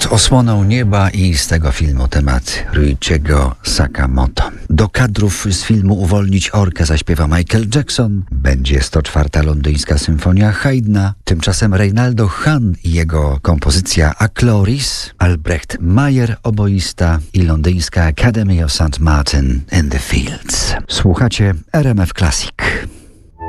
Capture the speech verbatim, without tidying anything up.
Pod osłoną nieba i z tego filmu temat Ryuichiego Sakamoto. Do kadrów z filmu Uwolnić Orkę zaśpiewa Michael Jackson. Będzie sto czwarta londyńska symfonia Haydna. Tymczasem Reynaldo Hahn i jego kompozycja A Chloris, Albrecht Meyer oboista i londyńska Academy of Saint Martin in the Fields. Słuchacie R M F Classic.